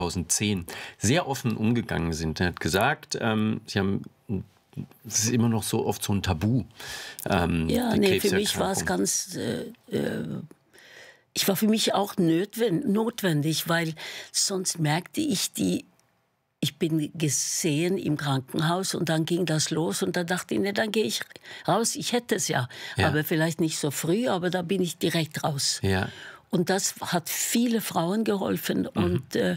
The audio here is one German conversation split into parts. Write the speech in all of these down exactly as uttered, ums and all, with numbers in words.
zweitausendzehn sehr offen umgegangen sind. Er hat gesagt, ähm, Sie haben, es ist immer noch so oft so ein Tabu. Ähm, ja, nee, für mich war es ganz, äh, äh, ich war für mich auch notwendig, weil sonst merkte ich die, ich bin gesehen im Krankenhaus und dann ging das los und dann dachte ich, ne, dann gehe ich raus. Ich hätte es ja, ja, aber vielleicht nicht so früh, aber da bin ich direkt raus. Ja. Und das hat viele Frauen geholfen mhm. und äh,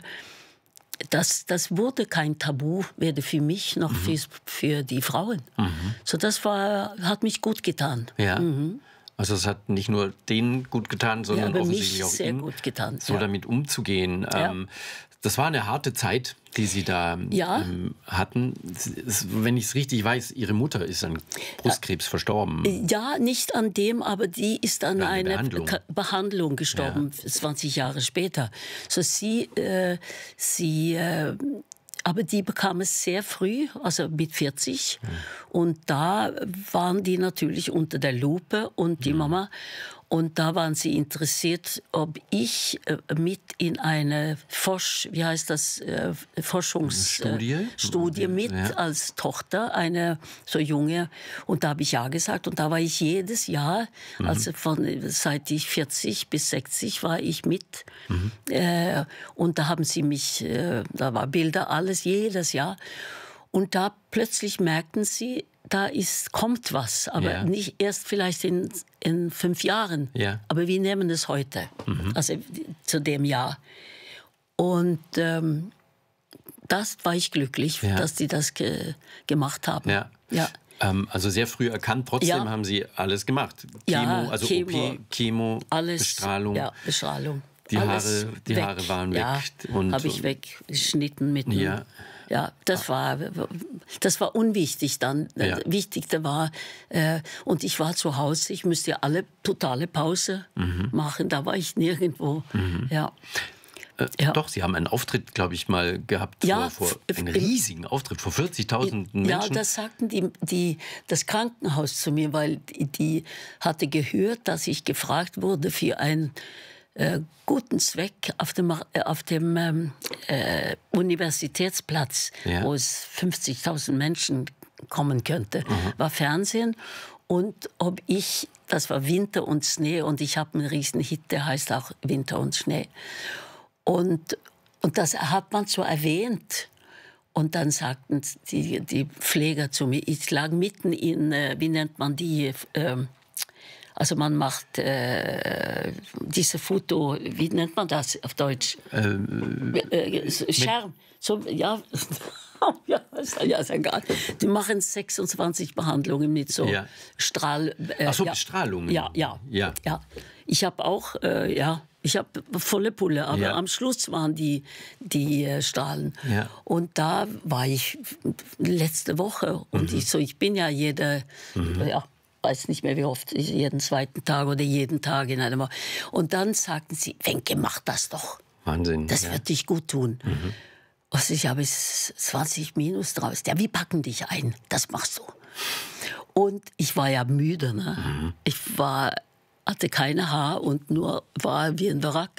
das, das wurde kein Tabu, weder für mich noch mhm. für, für die Frauen. Mhm. So, das war, hat mich gut getan. Ja. Mhm. Also es hat nicht nur denen gut getan, sondern ja, offensichtlich auch sehr Ihnen, gut getan. so ja. damit umzugehen. Ja. Ähm, das war eine harte Zeit, die Sie da ja. ähm, hatten. Wenn ich es richtig weiß, Ihre Mutter ist an Brustkrebs ja. verstorben. Ja, nicht an dem, aber die ist an ja, einer Behandlung. Behandlung gestorben, ja. zwanzig Jahre später. So sie, äh, sie äh, aber die bekam es sehr früh, also mit vierzig. Mhm. Und da waren die natürlich unter der Lupe und die mhm. Mama. Und da waren sie interessiert, ob ich äh, mit in eine Forsch, wie heißt das, äh, Forschungsstudie äh, Studie mit ja. als Tochter, eine so junge. Und da habe ich ja gesagt. Und da war ich jedes Jahr, mhm. also von seit ich vierzig bis sechzig war ich mit. Mhm. Äh, und da haben sie mich, äh, da war Bilder, alles, jedes Jahr. Und da plötzlich merkten sie, da ist, kommt was, aber ja. nicht erst vielleicht in, in fünf Jahren. Ja. Aber wir nehmen es heute, mhm. also zu dem Jahr. Und ähm, das war ich glücklich, ja. dass die das ge gemacht haben. Ja. Ja. Ähm, also sehr früh erkannt, trotzdem ja. haben Sie alles gemacht. Ja, Chemo, also Chemo, O P, Chemo, alles, Bestrahlung. Ja, Bestrahlung. Die, alles Haare, die Haare waren weg. Ja, habe ich weggeschnitten mit einem... Ja. Ja, das war, das war unwichtig dann. Ja. Wichtigste war, äh, und ich war zu Hause, ich müsste ja alle totale Pause mhm. machen, da war ich nirgendwo. Mhm. Ja. Äh, ja. Doch, Sie haben einen Auftritt, glaube ich, mal gehabt, ja, vor, vor einen riesigen Auftritt vor vierzigtausend Menschen. Ja, das sagten die, die, das Krankenhaus zu mir, weil die, die hatte gehört, dass ich gefragt wurde für ein Äh, guten Zweck auf dem, äh, auf dem ähm, äh, Universitätsplatz, ja. wo es fünfzigtausend Menschen kommen könnte, mhm. war Fernsehen. Und ob ich, das war Winter und Schnee, und ich habe einen riesen Hit, der heißt auch Winter und Schnee. Und, und das hat man so erwähnt. Und dann sagten die, die Pfleger zu mir, ich lag mitten in, äh, wie nennt man die, äh, also man macht äh, diese Foto, wie nennt man das auf Deutsch? Ähm, äh, Scherm. So, ja, ja, ja, ist egal. Die machen sechsundzwanzig Behandlungen mit so ja. Strahl... Äh, Ach so, ja. Bestrahlungen. Ja, ja, ja. ja. Ich habe auch, äh, ja, ich habe volle Pulle, aber ja. am Schluss waren die, die äh, Strahlen. Ja. Und da war ich letzte Woche und mhm. ich so, ich bin ja jede, mhm. ja, weiß nicht mehr wie oft, jeden zweiten Tag oder jeden Tag in einem. Und dann sagten sie, Wenke, mach das doch. Wahnsinn. Das ja. wird dich gut tun. Mhm. Also ich habe zwanzig Minus draus. Ja, wir packen dich ein. Das machst du. Und ich war ja müde. Ne? Mhm. Ich war, hatte keine Haar und nur war wie ein Wrack.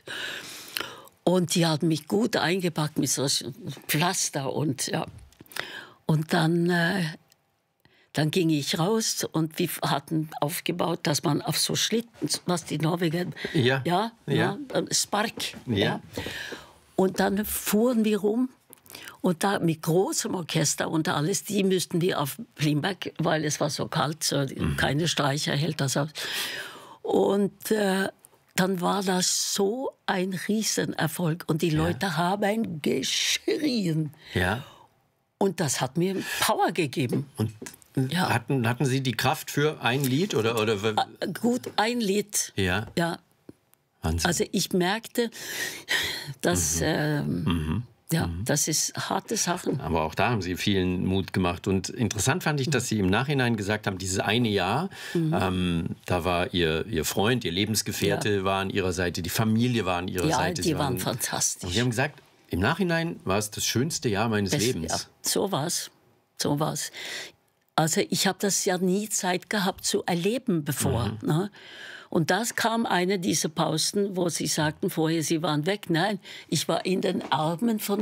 Und die hatten mich gut eingepackt mit so Pflaster und ja. Und dann... Äh, Dann ging ich raus und wir hatten aufgebaut, dass man auf so Schlitten, was die Norweger, ja, ja, ja. ja Spark, ja. ja. Und dann fuhren wir rum und da mit großem Orchester und alles, die müssten wir auf Limberg, weil es war so kalt, so, mhm. keine Streicher hält das aus. Und äh, dann war das so ein Riesenerfolg und die Leute ja. haben geschrien. Ja. Und das hat mir Power gegeben. Und Ja. Hatten, hatten Sie die Kraft für ein Lied? Oder, oder? Gut, ein Lied. Ja. ja. Wahnsinn. Also ich merkte, dass, mhm. Ähm, mhm. Ja, mhm. das ist harte Sachen. Aber auch da haben Sie vielen Mut gemacht. Und interessant fand ich, dass Sie im Nachhinein gesagt haben, dieses eine Jahr, mhm. ähm, da war Ihr, Ihr Freund, Ihr Lebensgefährte ja. war an Ihrer Seite, die Familie war an Ihrer ja, Seite. Ja, die waren, waren fantastisch. Und Sie haben gesagt, im Nachhinein war es das schönste Jahr meines das, Lebens. Ja, so war's. So war's. Also ich habe das ja nie Zeit gehabt zu erleben bevor. Mhm. Ne? Und das kam eine dieser Pausen, wo Sie sagten vorher, Sie waren weg. Nein, ich war in den Armen von